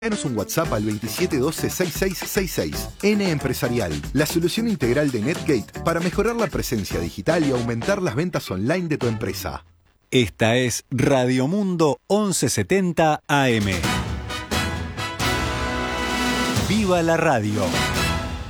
Envíanos un WhatsApp al 2712-6666. N Empresarial, la solución integral de Netgate para mejorar la presencia digital y aumentar las ventas online de tu empresa. Esta es Radio Mundo 1170 AM. ¡Viva la radio!